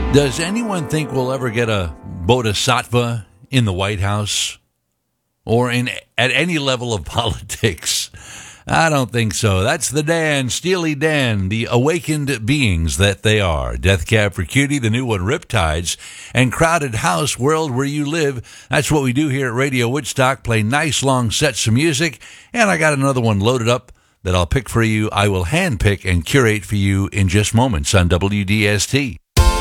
Does anyone think we'll ever get a bodhisattva in the White House or at any level of politics? I don't think so. That's the Dan, Steely Dan, the awakened beings that they are. Death Cab for Cutie, the new one, Riptides, and Crowded House, World Where You Live. That's what we do here at Radio Woodstock, play nice long sets of music, and I got another one loaded up that I'll pick for you. I will handpick and curate for you in just moments on WDST.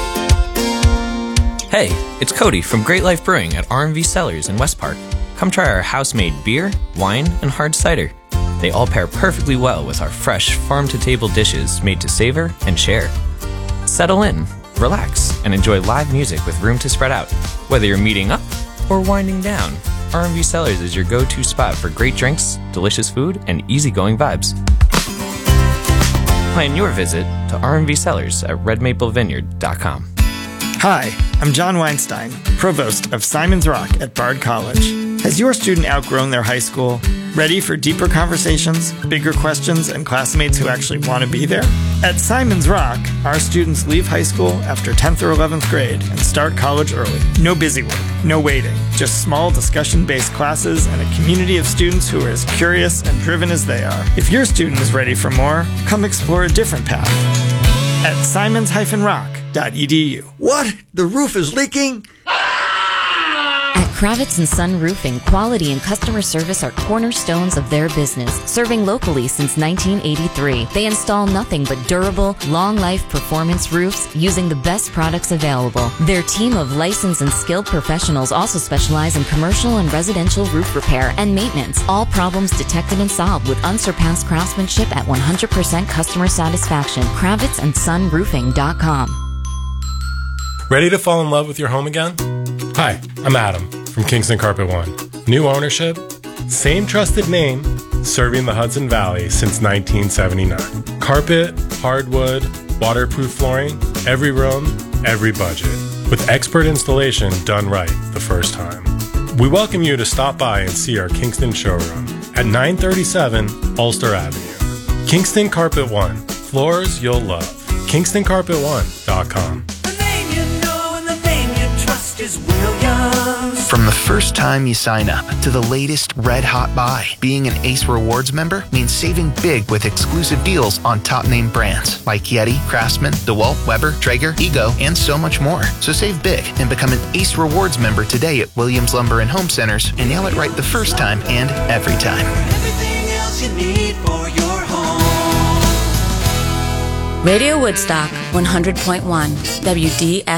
Hey, it's Cody from Great Life Brewing at R&V Cellars in West Park. Come try our house-made beer, wine, and hard cider. They all pair perfectly well with our fresh, farm-to-table dishes made to savor and share. Settle in, relax, and enjoy live music with room to spread out. Whether you're meeting up or winding down, R&V Cellars is your go-to spot for great drinks, delicious food, and easygoing vibes. Plan your visit to R&V Cellars at redmaplevineyard.com. Hi, I'm John Weinstein, Provost of Simon's Rock at Bard College. Has your student outgrown their high school? Ready for deeper conversations, bigger questions, and classmates who actually want to be there? At Simon's Rock, our students leave high school after 10th or 11th grade and start college early. No busy work, no waiting, just small discussion-based classes and a community of students who are as curious and driven as they are. If your student is ready for more, come explore a different path at simons-rock.edu. What? The roof is leaking? At Kravitz & Son Roofing, quality and customer service are cornerstones of their business. Serving locally since 1983, they install nothing but durable, long-life performance roofs using the best products available. Their team of licensed and skilled professionals also specialize in commercial and residential roof repair and maintenance. All problems detected and solved with unsurpassed craftsmanship at 100% customer satisfaction. KravitzandSonRoofing.com. Ready to fall in love with your home again? Hi, I'm Adam from Kingston Carpet One. New ownership, same trusted name, serving the Hudson Valley since 1979. Carpet, hardwood, waterproof flooring, every room, every budget. With expert installation done right the first time. We welcome you to stop by and see our Kingston showroom at 937 Ulster Avenue. Kingston Carpet One. Floors you'll love. KingstonCarpet1.com. From the first time you sign up to the latest red hot buy, being an Ace Rewards member means saving big with exclusive deals on top name brands like Yeti, Craftsman, DeWalt, Weber, Traeger, Ego, and so much more. So save big and become an Ace Rewards member today at Williams Lumber and Home Centers and nail it right the first time and every time. Everything else you need for your home. Radio Woodstock 100.1 WDST.